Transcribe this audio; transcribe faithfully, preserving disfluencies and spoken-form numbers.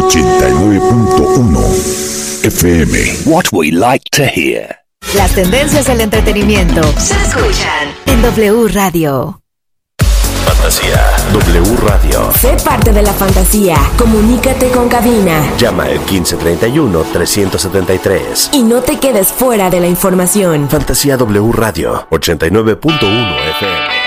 ochenta y nueve punto uno F M. What we like to hear. Las tendencias del entretenimiento se escuchan en W Radio. Fantasía W Radio. Sé parte de la fantasía. Comunícate con cabina. Llama al quince treinta y uno, trescientos setenta y tres. Y no te quedes fuera de la información. Fantasía W Radio, ochenta y nueve punto uno F M.